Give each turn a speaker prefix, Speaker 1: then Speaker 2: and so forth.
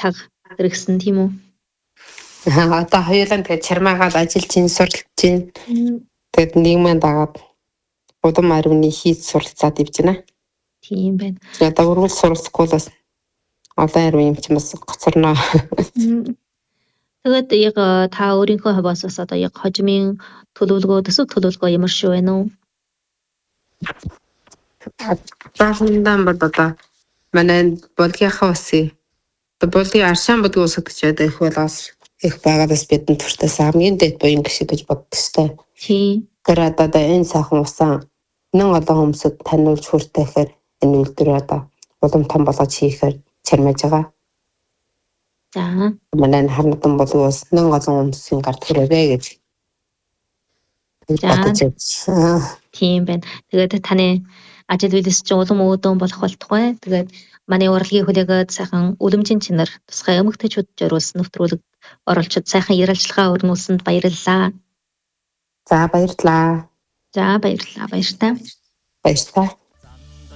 Speaker 1: чаг хэрэгсэн тийм үү?
Speaker 2: Одоо хоёулаа тэгээд чармаагаад ажиллаж ин суралцж ин. Тэгээд нийгмийн дагаад удам ариуны хийж суралцаад ивж байна.
Speaker 1: Тийм байна.
Speaker 2: Одоо өргөл суралцахгүй л бас олон ариун юм ч бас гоцорноо.
Speaker 1: Тэгээд яг та өөрийнхөө хаваас бас одоо яг хожимын төлөвлөгөө төсөв төлөвлөгөө ямар шүү вэ нүү?
Speaker 2: Баахандаа бод одоо манай болгийнхаа усын болгийн аршаан бодгийн ус гэдэг чинь их болоос их байгаадас бидэнд туртаас хамгийн дэд буян гişиг гэж боддог сте.
Speaker 1: Тийм.
Speaker 2: Тэр одоо энэ сайхан усаа нэн олон хүмүүсд таниулж хүртэхээр энэ үйлдвэр одоо улам том болгож хийхээр чармаж байгаа.
Speaker 1: За.
Speaker 2: Манай харнатан болгоос нэн олон хүмүүсийн гарт хүрээвэ гэж.
Speaker 1: Тийм байна. Тэгээд таны ажил үйлс чинь улам өөдөн болох болтугай. Тэгээд манай урлагийн хүлээгээд сайхан үлэмжийн чанар тусгай эмэгтэйчүүд зориулсан нэвтрүүлэг оруулчид сайхан ярилцлага өрнүүлсэнд баярлалаа.
Speaker 2: За баярлалаа.
Speaker 1: За баярлалаа. Баяртай.
Speaker 2: Баяртай.